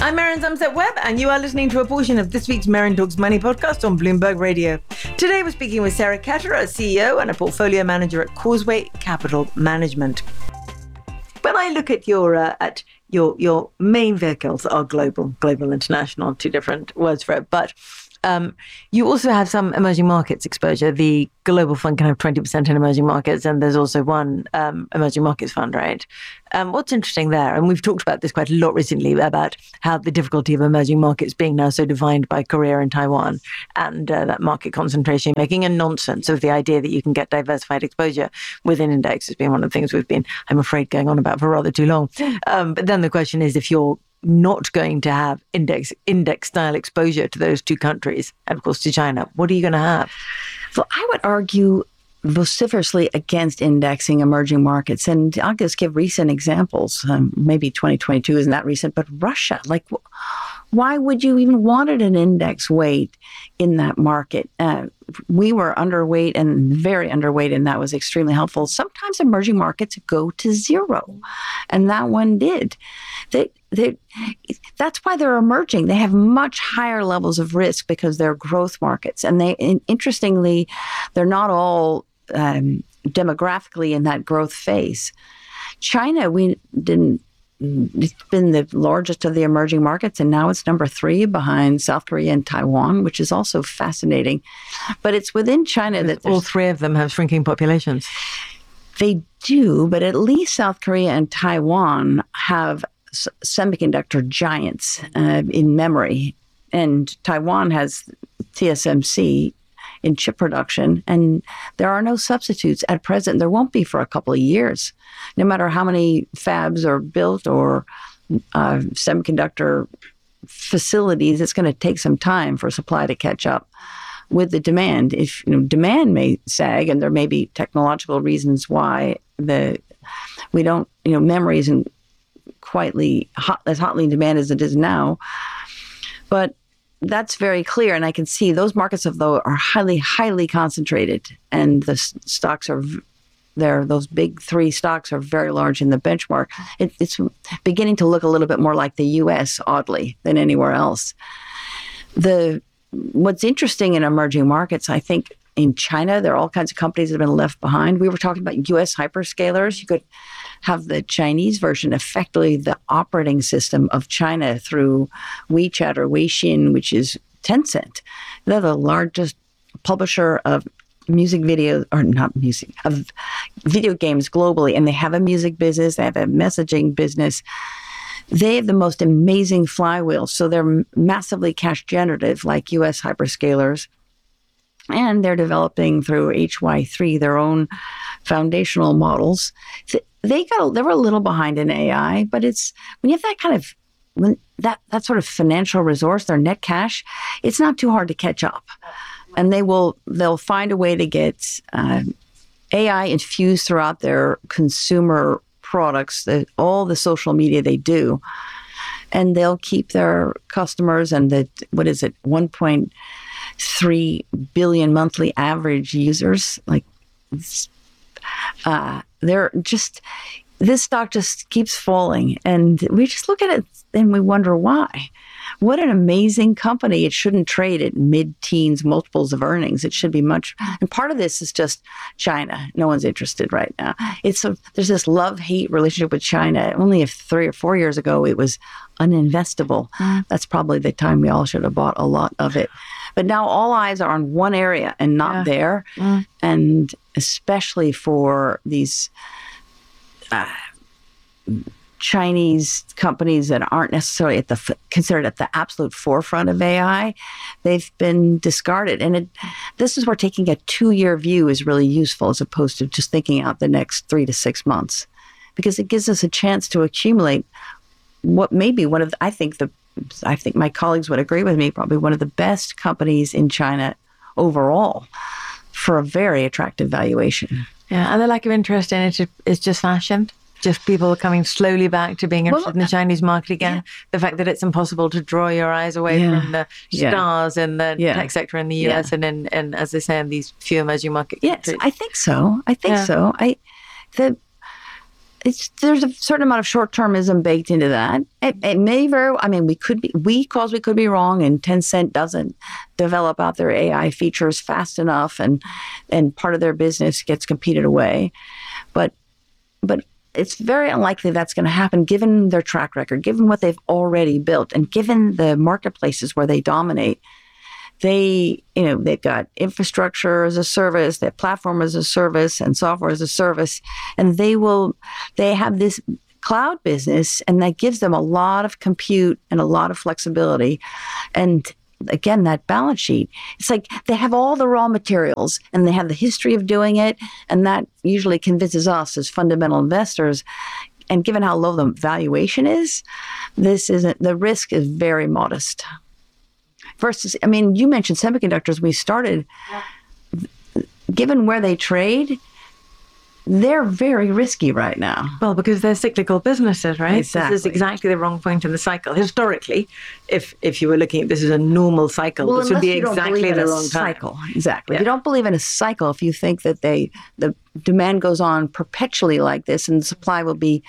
I'm Erin Zumset-Webb, and you are listening to a portion of this week's Merrin Talks Money podcast on Bloomberg Radio. Today we're speaking with Sarah Ketterer, a CEO and a portfolio manager at Causeway Capital Management. When I look at your main vehicles are global, international, two different words for it, but you also have some emerging markets exposure. The global fund can have 20% in emerging markets, and there's also one emerging markets fund, right? What's interesting there, and we've talked about this quite a lot recently, about how the difficulty of emerging markets being now so defined by Korea and Taiwan, and that market concentration, making a nonsense of the idea that you can get diversified exposure within index has been one of the things we've been, I'm afraid, going on about for rather too long. But then the question is, if you're not going to have index style exposure to those two countries, and of course to China, what are you going to have? Well, I would argue vociferously against indexing emerging markets. And I'll just give recent examples. Maybe 2022 isn't that recent, but Russia, why would you even wanted an index weight in that market? We were underweight and very underweight, and that was extremely helpful. Sometimes emerging markets go to zero, and that one did. That's why they're emerging. They have much higher levels of risk because they're growth markets. And interestingly, they're not all demographically in that growth phase. China, it's been the largest of the emerging markets, and now it's number 3 behind South Korea and Taiwan, which is also fascinating. But it's within China that all 3 of them have shrinking populations. They do, but at least South Korea and Taiwan have semiconductor giants in memory, and Taiwan has TSMC in chip production, and there are no substitutes at present. There won't be for a couple of years, no matter how many fabs are built or semiconductor facilities. It's going to take some time for supply to catch up with the demand. If demand may sag, and there may be technological reasons why memory isn't quite as hotly in demand as it is now, but that's very clear. And I can see those markets, though, are highly, highly concentrated, and the stocks are there. Those big 3 stocks are very large in the benchmark. It's beginning to look a little bit more like the U.S., oddly, than anywhere else. What's interesting in emerging markets, I think, in China, there are all kinds of companies that have been left behind. We were talking about U.S. hyperscalers. You could have the Chinese version, effectively the operating system of China through WeChat or Weixin, which is Tencent. They're the largest publisher of video games globally, and they have a music business, they have a messaging business. They have the most amazing flywheel, so they're massively cash generative like U.S. hyperscalers. And they're developing through HY3 their own foundational models. They were a little behind in AI, but it's when you have that sort of financial resource, their net cash, it's not too hard to catch up. And they'll find a way to get AI infused throughout their consumer products, all the social media they do, and they'll keep their customers and 1.3 billion monthly average users. This stock just keeps falling, and we just look at it and we wonder why. What an amazing company. It shouldn't trade at mid-teens multiples of earnings. It should be much. And part of this is just China. No one's interested right now. There's this love-hate relationship with China. Only 3 or 4 years ago, it was uninvestable. That's probably the time we all should have bought a lot of it. But now all eyes are on one area and not there. And especially for these Chinese companies that aren't necessarily considered at the absolute forefront of AI, they've been discarded. And this is where taking a 2-year view is really useful, as opposed to just thinking out the next 3 to 6 months, because it gives us a chance to accumulate what may be one of I think my colleagues would agree with me, probably one of the best companies in China overall for a very attractive valuation. Yeah, and the lack of interest in it is just fashion. Just people coming slowly back to being interested in the Chinese market again. Yeah. The fact that it's impossible to draw your eyes away from the stars in the tech sector in the US and as they say, in these few emerging market countries. Yes, I think so. there's a certain amount of short-termism baked into that. It may very, I mean, we could be wrong, and Tencent doesn't develop out their AI features fast enough, and part of their business gets competed away. But it's very unlikely that's going to happen given their track record, given what they've already built, and given the marketplaces where they dominate. They've got infrastructure as a service, they have platform as a service, and software as a service, and they have this cloud business, and that gives them a lot of compute and a lot of flexibility. And again, that balance sheet, it's like they have all the raw materials and they have the history of doing it, and that usually convinces us as fundamental investors. And given how low the valuation is, the risk is very modest. Versus, I mean, you mentioned semiconductors. We started, given where they trade, they're very risky right now. Well, because they're cyclical businesses, right? Exactly. This is exactly the wrong point in the cycle. Historically, if you were looking at this as a normal cycle, this would be exactly the wrong cycle. time. Exactly. Yeah. You don't believe in a cycle if you think that the demand goes on perpetually like this, and the supply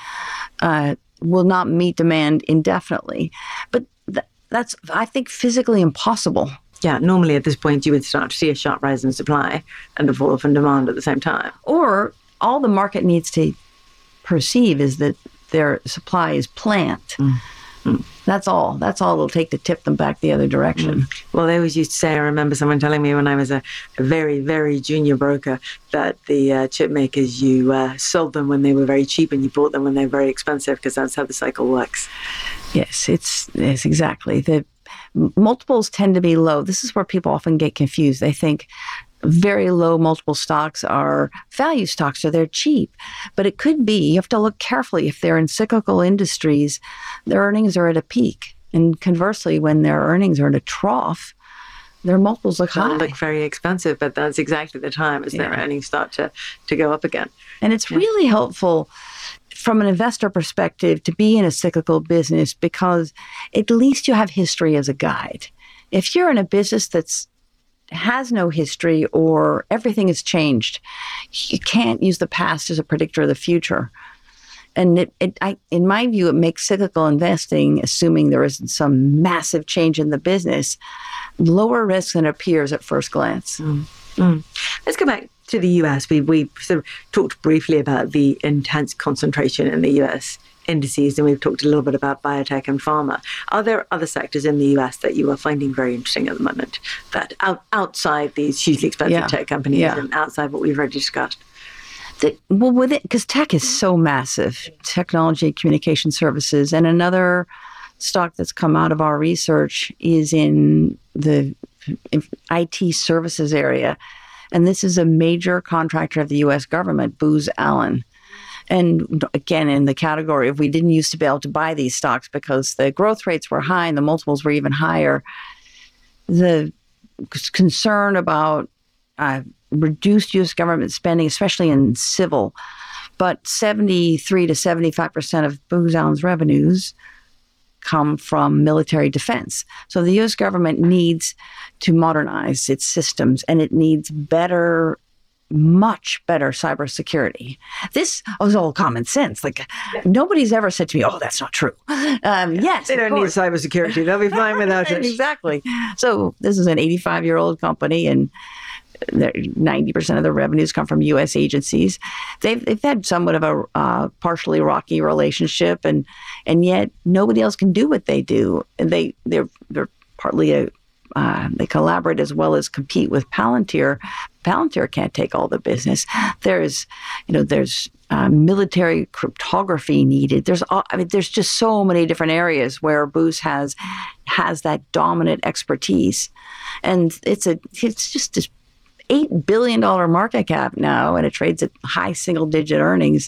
will not meet demand indefinitely. But that's, I think, physically impossible. Yeah, normally at this point you would start to see a sharp rise in supply and a fall off in demand at the same time. Or all the market needs to perceive is that their supply is plant. That's all. That's all it'll take to tip them back the other direction. Well, they always used to say, I remember someone telling me when I was a very, very junior broker, that the chip makers, you sold them when they were very cheap and you bought them when they were very expensive, because that's how the cycle works. Yes, it's exactly. The multiples tend to be low. This is where people often get confused. They think very low multiple stocks are value stocks, so they're cheap. But it could be, you have to look carefully. If they're in cyclical industries, their earnings are at a peak. And conversely, when their earnings are at a trough, their multiples look high. They'll look very expensive, but that's exactly the time as their earnings start to go up again. And it's really helpful from an investor perspective to be in a cyclical business, because at least you have history as a guide. If you're in a business that's has no history or everything has changed, you can't use the past as a predictor of the future. And in my view, it makes cyclical investing, assuming there isn't some massive change in the business, lower risk than it appears at first glance. Let's go back to the US. We sort of talked briefly about the intense concentration in the US indices, and we've talked a little bit about biotech and pharma. Are there other sectors in the US that you are finding very interesting at the moment, that outside these hugely expensive tech companies and outside what we've already discussed? Well, with it, because tech is so massive, technology, communication services, and another stock that's come out of our research is in the IT services area. And this is a major contractor of the U.S. government, Booz Allen. And again, in the category of we didn't used to be able to buy these stocks because the growth rates were high and the multiples were even higher. The concern about reduced U.S. government spending, especially in civil, but 73 to 75% of Booz Allen's revenues come from military defense. So the U.S. government needs to modernize its systems, and it needs much better cybersecurity. This was all common sense. Like, nobody's ever said to me, "Oh, that's not true." Yes, they don't need cybersecurity; they'll be fine without it. Exactly. So this is an 85-year-old company, and 90% of their revenues come from U.S. agencies. They've had somewhat of a partially rocky relationship, and yet nobody else can do what they do. And they're partly they collaborate as well as compete with Palantir. Palantir can't take all the business. There's military cryptography needed. There's just so many different areas where Booz has that dominant expertise, and it's just this $8 billion market cap now, and it trades at high single-digit earnings.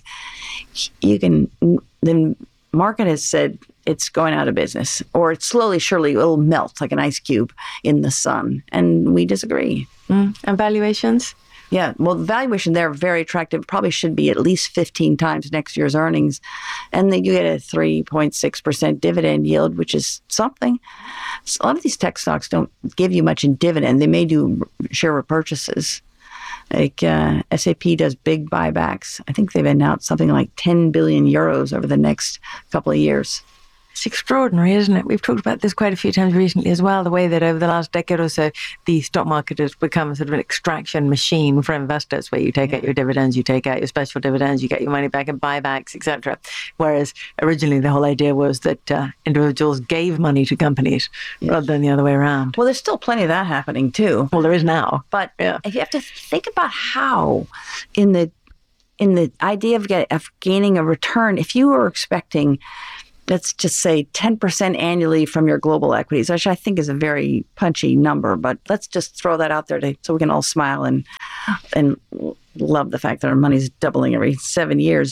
The market has said it's going out of business, or it's slowly, surely, it'll melt like an ice cube in the sun, and we disagree. And valuations? Yeah, well, the valuation there very attractive. Probably should be at least 15 times next year's earnings, and then you get a 3.6% dividend yield, which is something. So a lot of these tech stocks don't give you much in dividend. They may do share repurchases, Like SAP does big buybacks. I think they've announced something like 10 billion euros over the next couple of years. It's extraordinary, isn't it? We've talked about this quite a few times recently as well, the way that over the last decade or so, the stock market has become sort of an extraction machine for investors, where you take out your dividends, you take out your special dividends, you get your money back in buybacks, etc. Whereas originally the whole idea was that individuals gave money to companies rather than the other way around. Well, there's still plenty of that happening too. Well, there is now. But if you have to think about how in the idea of gaining a return, if you were expecting, let's just say 10% annually from your global equities, which I think is a very punchy number, but let's just throw that out there so we can all smile and love the fact that our money's doubling every 7 years.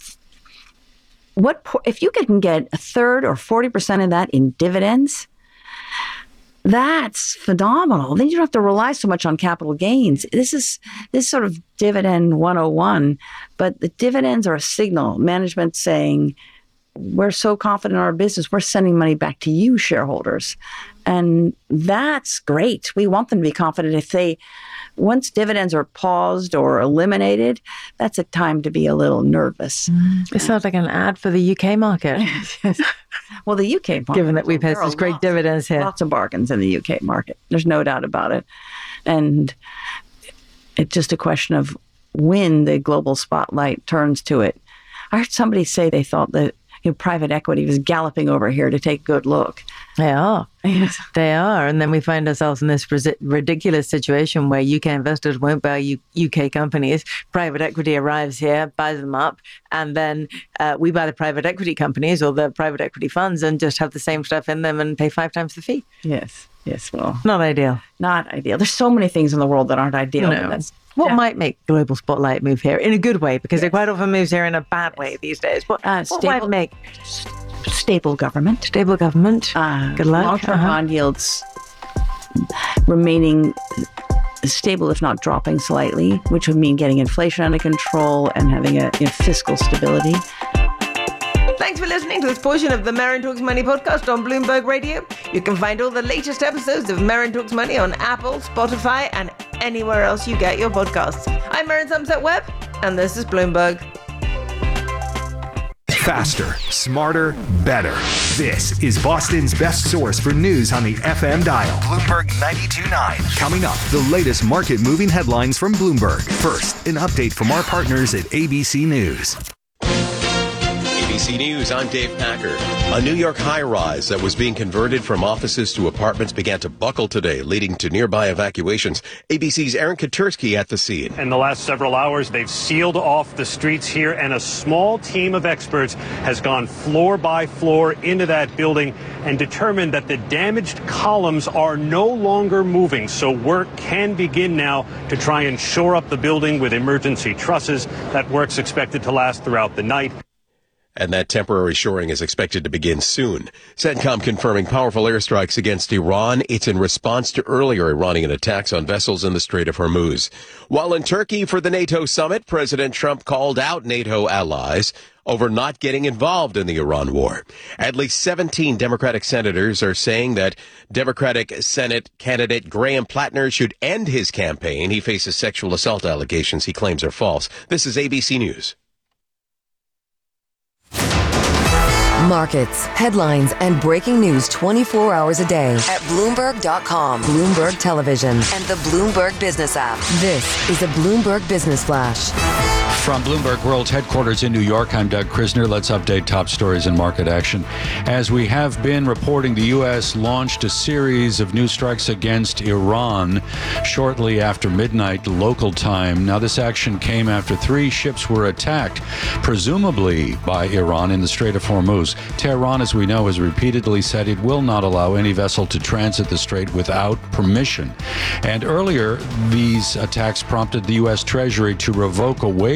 If you can get a third or 40% of that in dividends, that's phenomenal. Then you don't have to rely so much on capital gains. This is sort of dividend 101, but the dividends are a signal. Management saying, we're so confident in our business, we're sending money back to you, shareholders. And that's great. We want them to be confident. Once dividends are paused or eliminated, that's a time to be a little nervous. It sounds like an ad for the UK market. Well, the UK market, given that we've had such great dividends here. Lots of bargains in the UK market. There's no doubt about it. And it's just a question of when the global spotlight turns to it. I heard somebody say they thought that private equity was galloping over here to take a good look. They are. Yes. They are. And then we find ourselves in this ridiculous situation where UK investors won't buy UK companies. Private equity arrives here, buys them up, and then we buy the private equity companies or the private equity funds and just have the same stuff in them and pay 5 times the fee. Yes. Well, not ideal. Not ideal. There's so many things in the world that aren't ideal. No. What might make global spotlight move here in a good way? Because it quite often moves here in a bad way these days. What might make stable government? Stable government. Good luck. Long-term bond yields remaining stable, if not dropping slightly, which would mean getting inflation under control and having a fiscal stability. Thanks for listening to this portion of the Marin Talks Money podcast on Bloomberg Radio. You can find all the latest episodes of Marin Talks Money on Apple, Spotify, and anywhere else you get your podcasts. I'm Marin Somerset-Webb, and this is Bloomberg. Faster, smarter, better. This is Boston's best source for news on the FM dial. Bloomberg 92.9. Coming up, the latest market-moving headlines from Bloomberg. First, an update from our partners at ABC News. ABC News, I'm Dave Packer. A New York high-rise that was being converted from offices to apartments began to buckle today, leading to nearby evacuations. ABC's Aaron Katersky at the scene. In the last several hours, they've sealed off the streets here, and a small team of experts has gone floor by floor into that building and determined that the damaged columns are no longer moving. So work can begin now to try and shore up the building with emergency trusses. That work's expected to last throughout the night. And that temporary shoring is expected to begin soon. CENTCOM confirming powerful airstrikes against Iran. It's in response to earlier Iranian attacks on vessels in the Strait of Hormuz. While in Turkey for the NATO summit, President Trump called out NATO allies over not getting involved in the Iran war. At least 17 Democratic senators are saying that Democratic Senate candidate Graham Plattner should end his campaign. He faces sexual assault allegations he claims are false. This is ABC News. Markets, headlines, and breaking news 24 hours a day at Bloomberg.com, Bloomberg Television, and the Bloomberg Business app. This is a Bloomberg Business Flash. From Bloomberg World Headquarters in New York, I'm Doug Krisner. Let's update top stories and market action. As we have been reporting, the U.S. launched a series of new strikes against Iran shortly after midnight local time. Now, this action came after 3 ships were attacked, presumably by Iran in the Strait of Hormuz. Tehran, as we know, has repeatedly said it will not allow any vessel to transit the strait without permission. And earlier, these attacks prompted the U.S. Treasury to revoke a waiver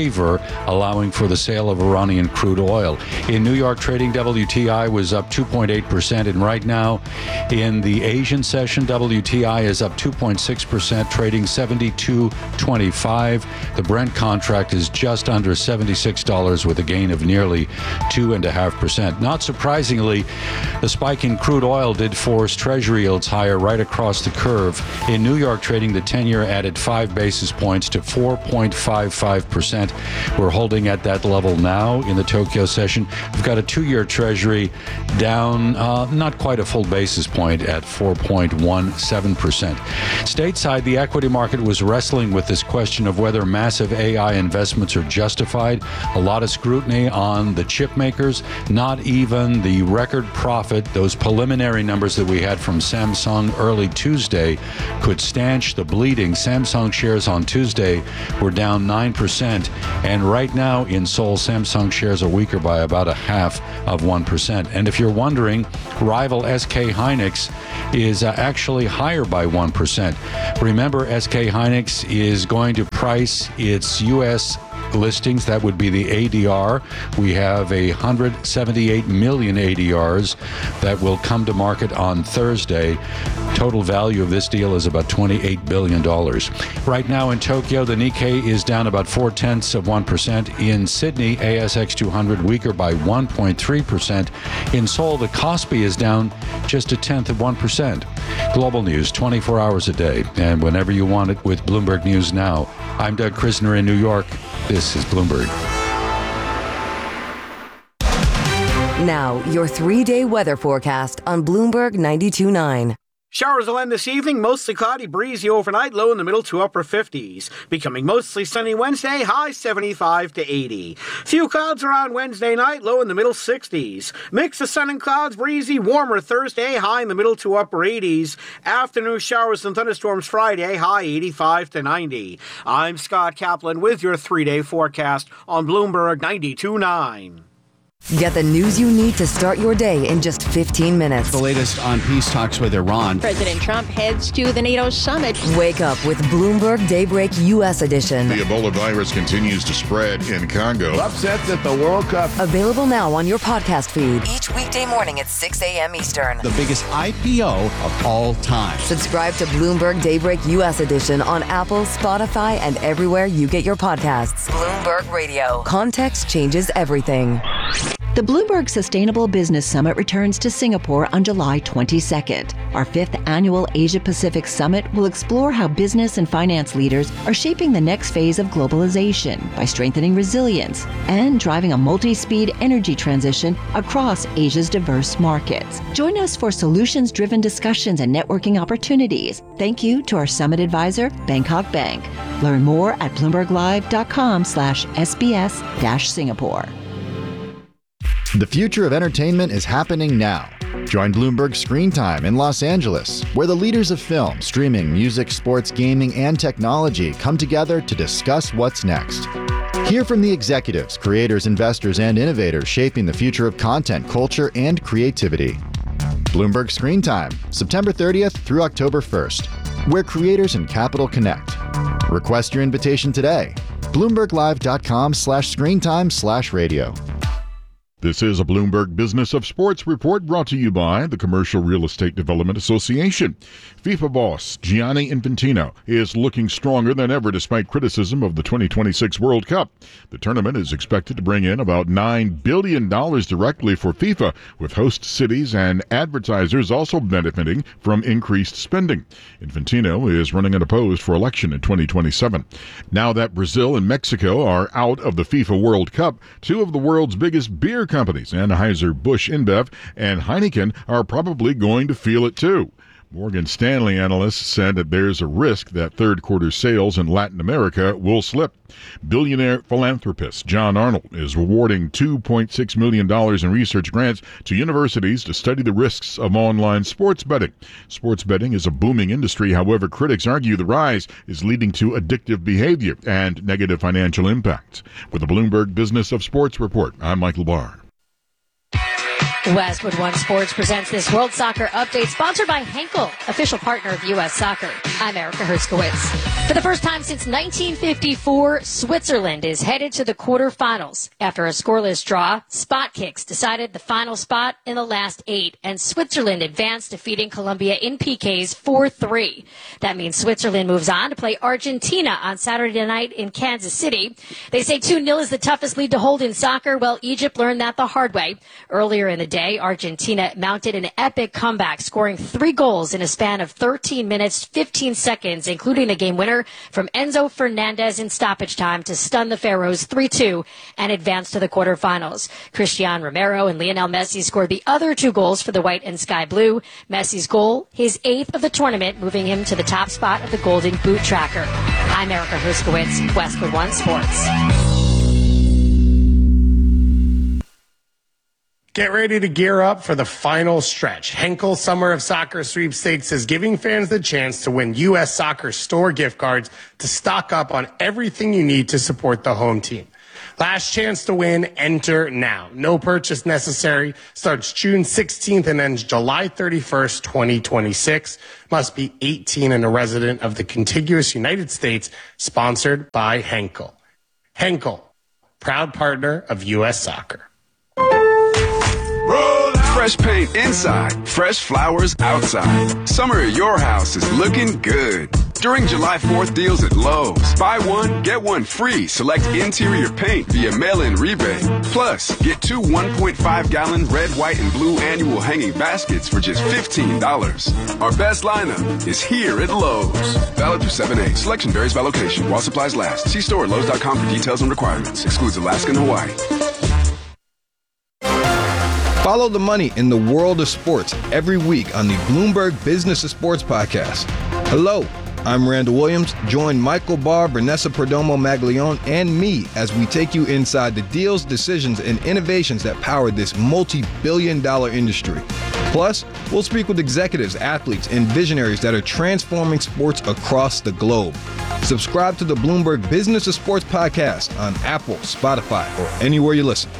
waiver allowing for the sale of Iranian crude oil. In New York trading, WTI was up 2.8%, and right now in the Asian session, WTI is up 2.6%, trading 72.25. The Brent contract is just under $76 with a gain of nearly 2.5%. Not surprisingly, the spike in crude oil did force Treasury yields higher right across the curve. In New York trading, the 10-year added 5 basis points to 4.55%. We're holding at that level now in the Tokyo session. We've got a 2-year Treasury down not quite a full basis point at 4.17%. Stateside, the equity market was wrestling with this question of whether massive AI investments are justified. A lot of scrutiny on the chip makers. Not even the record profit, those preliminary numbers that we had from Samsung early Tuesday, could stanch the bleeding. Samsung shares on Tuesday were down 9%, and right now in Seoul, Samsung shares are weaker by about 0.5%. And if you're wondering, rival SK Hynix is actually higher by 1%. Remember, SK Hynix is going to price its U.S. listings. That would be the ADR. We have 178 million ADRs that will come to market on Thursday. Total value of this deal is about $28 billion. Right now in Tokyo, the Nikkei is down about 0.4%. In Sydney, ASX 200 weaker by 1.3%. In Seoul, the Kospi is down just 0.1%. Global news 24 hours a day, and whenever you want it with Bloomberg News Now. I'm Doug Krisner in New York. This is Bloomberg. Now, your 3-day weather forecast on Bloomberg 92.9. Showers will end this evening, mostly cloudy, breezy overnight, low in the middle to upper 50s. Becoming mostly sunny Wednesday, high 75 to 80. Few clouds around Wednesday night, low in the middle 60s. Mix of sun and clouds, breezy, warmer Thursday, high in the middle to upper 80s. Afternoon showers and thunderstorms Friday, high 85 to 90. I'm Scott Kaplan with your 3-day forecast on Bloomberg 92.9. Get the news you need to start your day in just 15 minutes. The latest on peace talks with Iran. President Trump heads to the NATO summit. Wake up with Bloomberg Daybreak U.S. edition. The Ebola virus continues to spread in Congo. Upsets at the World Cup. Available now on your podcast feed. Each weekday morning at 6 a.m. Eastern. The biggest IPO of all time. Subscribe to Bloomberg Daybreak U.S. edition on Apple, Spotify, and everywhere you get your podcasts. Bloomberg Radio. Context changes everything. The Bloomberg Sustainable Business Summit returns to Singapore on July 22nd. Our 5th annual Asia-Pacific Summit will explore how business and finance leaders are shaping the next phase of globalization by strengthening resilience and driving a multi-speed energy transition across Asia's diverse markets. Join us for solutions-driven discussions and networking opportunities. Thank you to our summit advisor, Bangkok Bank. Learn more at bloomberglive.com/SBS-Singapore. The future of entertainment is happening now. Join Bloomberg Screen Time in Los Angeles, where the leaders of film, streaming, music, sports, gaming, and technology come together to discuss what's next. Hear from the executives, creators, investors, and innovators shaping the future of content, culture, and creativity. Bloomberg Screen Time, September 30th through October 1st, where creators and capital connect. Request your invitation today. BloombergLive.com/screentime/radio. This is a Bloomberg Business of Sports report brought to you by the Commercial Real Estate Development Association. FIFA boss Gianni Infantino is looking stronger than ever despite criticism of the 2026 World Cup. The tournament is expected to bring in about $9 billion directly for FIFA, with host cities and advertisers also benefiting from increased spending. Infantino is running unopposed for election in 2027. Now that Brazil and Mexico are out of the FIFA World Cup, two of the world's biggest beer companies, Anheuser-Busch InBev and Heineken, are probably going to feel it too. Morgan Stanley analysts said that there's a risk that third quarter sales in Latin America will slip. Billionaire philanthropist John Arnold is awarding $2.6 million in research grants to universities to study the risks of online sports betting. Sports betting is a booming industry. However, critics argue the rise is leading to addictive behavior and negative financial impacts. With the Bloomberg Business of Sports report, I'm Michael Barr. Westwood One Sports presents this World Soccer Update, sponsored by Henkel, official partner of U.S. Soccer. I'm Erica Herskowitz. For the first time since 1954, Switzerland is headed to the quarterfinals. After a scoreless draw, spot kicks decided the final spot in the last 8, and Switzerland advanced, defeating Colombia in PKs 4-3. That means Switzerland moves on to play Argentina on Saturday night in Kansas City. They say 2-0 is the toughest lead to hold in soccer. Well, Egypt learned that the hard way. Earlier in the day, Argentina mounted an epic comeback, scoring 3 goals in a span of 13 minutes, 15 seconds, including a game winner from Enzo Fernandez in stoppage time to stun the Pharaohs 3-2 and advance to the quarterfinals. Cristiano Romero and Lionel Messi scored the other 2 goals for the white and sky blue. Messi's goal, his 8th of the tournament, moving him to the top spot of the Golden Boot Tracker. I'm Erica Huskowitz, Westwood One Sports. Get ready to gear up for the final stretch. Henkel Summer of Soccer Sweepstakes is giving fans the chance to win U.S. Soccer store gift cards to stock up on everything you need to support the home team. Last chance to win, enter now. No purchase necessary. Starts June 16th and ends July 31st, 2026. Must be 18 and a resident of the contiguous United States. Sponsored by Henkel. Henkel, proud partner of U.S. Soccer. Fresh paint inside, fresh flowers outside. Summer at your house is looking good. During July 4th deals at Lowe's, buy one, get one free. Select interior paint via mail-in rebate. Plus, get 2 1.5-gallon red, white, and blue annual hanging baskets for just $15. Our best lineup is here at Lowe's. Valid through 7/8. Selection varies by location while supplies last. See store at Lowe's.com for details and requirements. Excludes Alaska and Hawaii. Follow the money in the world of sports every week on the Bloomberg Business of Sports podcast. Hello, I'm Randall Williams. Join Michael Barr, Vanessa Perdomo-Maglione, and me as we take you inside the deals, decisions, and innovations that power this multi-billion-dollar industry. Plus, we'll speak with executives, athletes, and visionaries that are transforming sports across the globe. Subscribe to the Bloomberg Business of Sports podcast on Apple, Spotify, or anywhere you listen.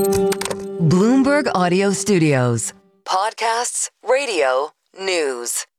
Bloomberg Audio Studios. Podcasts, radio, news.